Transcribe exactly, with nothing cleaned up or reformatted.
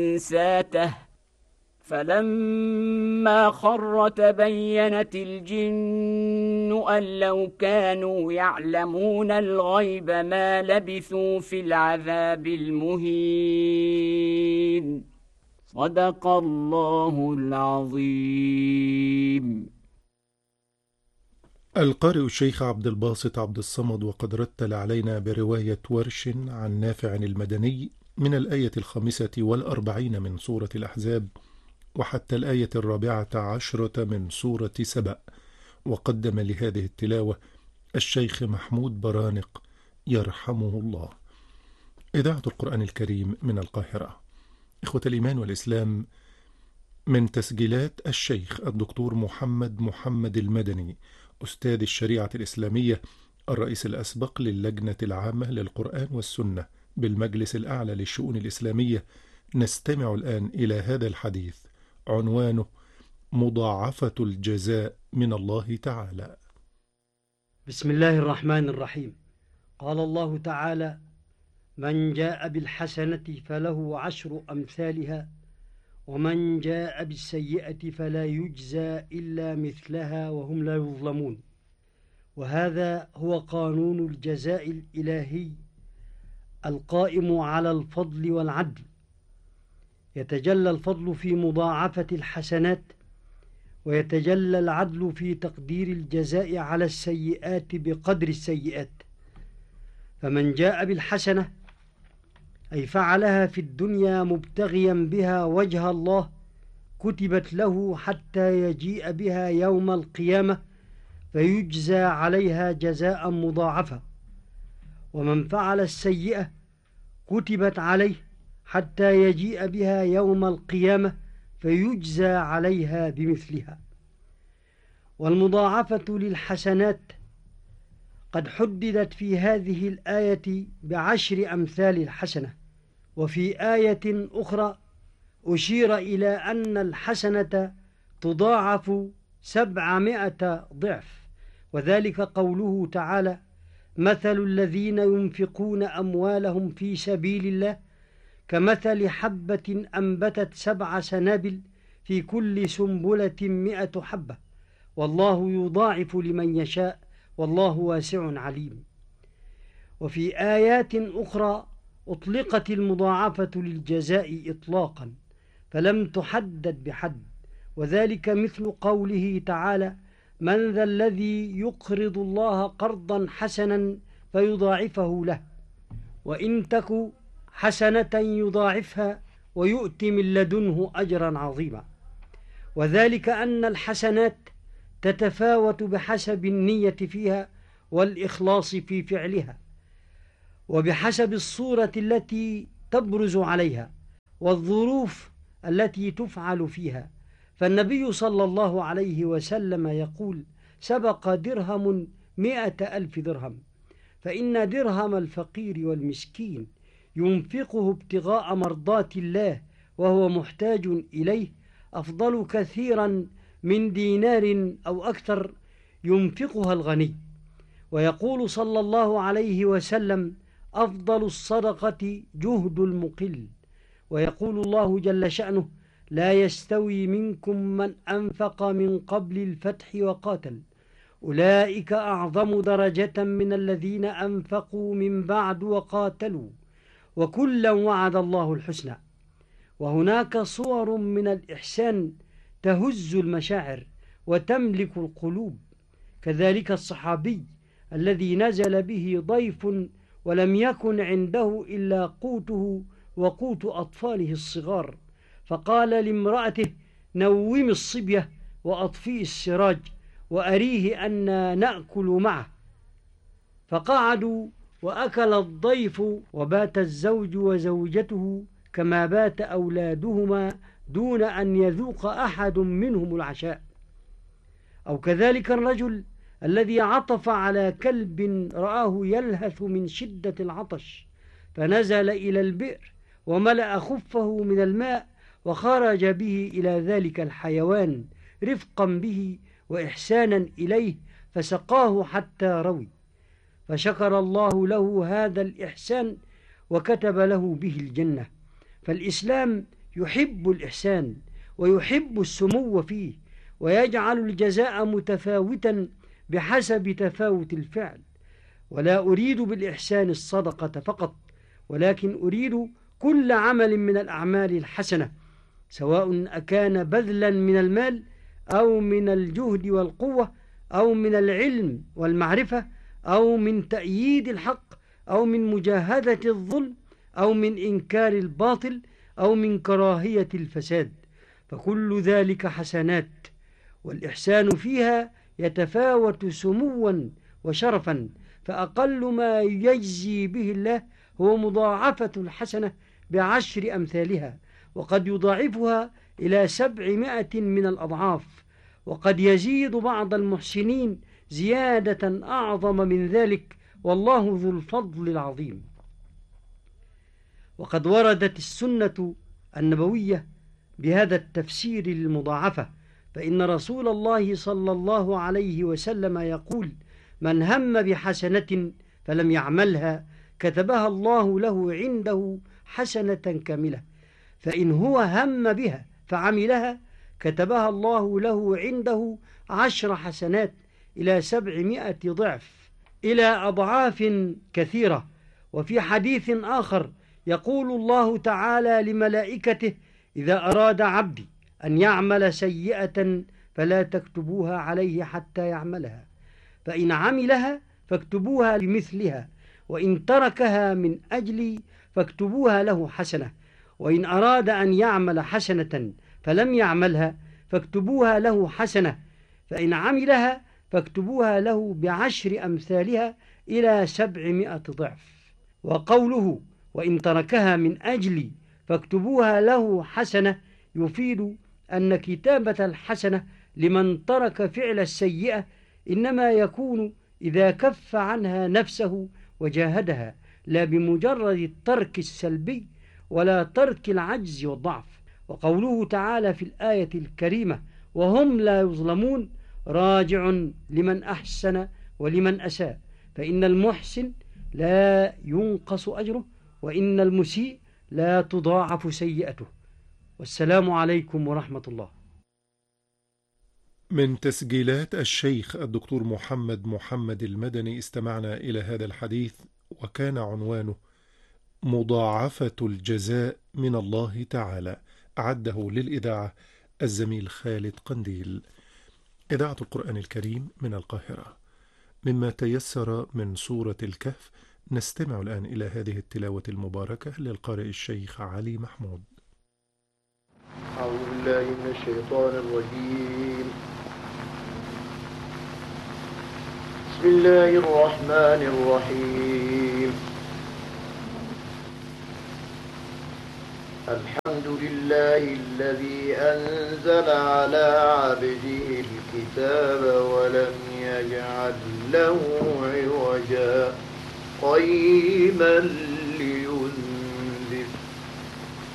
ساته فلما خر تبينت الجن أن لو كانوا يعلمون الغيب ما لبثوا في العذاب المهين. صدق الله العظيم. القارئ الشيخ عبد الباسط عبد الصمد، وقد رتل علينا برواية ورش عن نافع المدني من الآية الخامسة والأربعين من سورة الأحزاب وحتى الآية الرابعة عشرة من سورة سبأ. وقدم لهذه التلاوة الشيخ محمود برانق يرحمه الله. إذاعة القرآن الكريم من القاهرة. إخوة الإيمان والإسلام، من تسجيلات الشيخ الدكتور محمد محمد المدني أستاذ الشريعة الإسلامية، الرئيس الأسبق للجنة العامة للقرآن والسنة بالمجلس الأعلى للشؤون الإسلامية، نستمع الآن إلى هذا الحديث عنوانه مضاعفة الجزاء من الله تعالى. بسم الله الرحمن الرحيم. قال الله تعالى: من جاء بالحسنة فله عشر أمثالها ومن جاء بالسيئة فلا يجزى إلا مثلها وهم لا يظلمون. وهذا هو قانون الجزاء الإلهي القائم على الفضل والعدل. يتجلى الفضل في مضاعفة الحسنات، ويتجلى العدل في تقدير الجزاء على السيئات بقدر السيئات. فمن جاء بالحسنة أي فعلها في الدنيا مبتغيا بها وجه الله كتبت له حتى يجيء بها يوم القيامة فيجزى عليها جزاء مضاعفا. ومن فعل السيئة كتبت عليه حتى يجيء بها يوم القيامة فيجزى عليها بمثلها. والمضاعفة للحسنات قد حددت في هذه الآية بعشر أمثال الحسنة، وفي آية أخرى أشير إلى أن الحسنة تضاعف سبعمائة ضعف، وذلك قوله تعالى: مثل الذين ينفقون أموالهم في سبيل الله كمثل حبة أنبتت سبع سنابل في كل سنبلة مئة حبة والله يضاعف لمن يشاء والله واسع عليم. وفي آيات أخرى أطلقت المضاعفة للجزاء إطلاقا فلم تحدد بحد، وذلك مثل قوله تعالى: من ذا الذي يقرض الله قرضا حسنا فيضاعفه له وإن تك حسنة يضاعفها ويؤتي من لدنه أجرا عظيما. وذلك أن الحسنات تتفاوت بحسب النية فيها والإخلاص في فعلها، وبحسب الصورة التي تبرز عليها والظروف التي تفعل فيها. فالنبي صلى الله عليه وسلم يقول: سبق درهم مئة ألف درهم، فإن درهم الفقير والمسكين ينفقه ابتغاء مرضات الله وهو محتاج إليه أفضل كثيرا من دينار أو أكثر ينفقها الغني. ويقول صلى الله عليه وسلم: أفضل الصدقة جهد المقل. ويقول الله جل شأنه: لا يستوي منكم من أنفق من قبل الفتح وقاتل أولئك أعظم درجة من الذين أنفقوا من بعد وقاتلوا وكلا وعد الله الحسنى. وهناك صور من الإحسان تهز المشاعر وتملك القلوب، كذلك الصحابي الذي نزل به ضيف ولم يكن عنده إلا قوته وقوت أطفاله الصغار، فقال لامرأته: نوم الصبية وأطفئ السراج وأريه أن نأكل معه. فقعدوا وأكل الضيف وبات الزوج وزوجته كما بات أولادهما دون أن يذوق أحد منهم العشاء. أو كذلك الرجل الذي عطف على كلب رآه يلهث من شدة العطش فنزل إلى البئر وملأ خفه من الماء وخرج به إلى ذلك الحيوان رفقا به وإحسانا إليه فسقاه حتى روي، فشكر الله له هذا الإحسان وكتب له به الجنة. فالإسلام يحب الإحسان ويحب السمو فيه، ويجعل الجزاء متفاوتا بحسب تفاوت الفعل. ولا أريد بالإحسان الصدقة فقط، ولكن أريد كل عمل من الأعمال الحسنة، سواء أكان بذلا من المال أو من الجهد والقوة أو من العلم والمعرفة أو من تأييد الحق أو من مجاهدة الظلم أو من إنكار الباطل أو من كراهية الفساد، فكل ذلك حسنات، والإحسان فيها يتفاوت سموا وشرفا، فأقل ما يجزي به الله هو مضاعفة الحسنة بعشر أمثالها، وقد يضاعفها إلى سبعمائة من الأضعاف، وقد يزيد بعض المحسنين زيادة أعظم من ذلك، والله ذو الفضل العظيم. وقد وردت السنة النبوية بهذا التفسير للمضاعفة، فإن رسول الله صلى الله عليه وسلم يقول: من هم بحسنة فلم يعملها كتبها الله له عنده حسنة كاملة، فإن هو هم بها فعملها كتبها الله له عنده عشر حسنات إلى سبعمائة ضعف، إلى أضعاف كثيرة. وفي حديث آخر يقول الله تعالى لملائكته: إذا أراد عبدي أن يعمل سيئة فلا تكتبوها عليه حتى يعملها، فإن عملها فاكتبوها لمثلها، وإن تركها من أجلي فاكتبوها له حسنة، وإن أراد أن يعمل حسنة فلم يعملها فاكتبوها له حسنة، فإن عملها فاكتبوها له بعشر أمثالها إلى سبعمائة ضعف. وقوله وإن تركها من أجلي فاكتبوها له حسنة يفيد أن كتابة الحسنة لمن ترك فعل السيئة إنما يكون إذا كف عنها نفسه وجاهدها، لا بمجرد الترك السلبي ولا ترك العجز والضعف. وقوله تعالى في الآية الكريمة: وهم لا يظلمون، راجع لمن أحسن ولمن أساء، فإن المحسن لا ينقص أجره، وإن المسيء لا تضاعف سيئته. والسلام عليكم ورحمة الله. من تسجيلات الشيخ الدكتور محمد محمد المدني استمعنا إلى هذا الحديث، وكان عنوانه مضاعفة الجزاء من الله تعالى، أعده للإذاعة الزميل خالد قنديل. إذاعة القرآن الكريم من القاهرة. مما تيسر من سورة الكهف نستمع الآن إلى هذه التلاوة المباركة للقارئ الشيخ علي محمود. أعوذ بالله من الشيطان الرجيم. بسم الله الرحمن الرحيم. الحمد لله الذي أنزل على عبده الكتاب ولم يجعل له عوجا قيما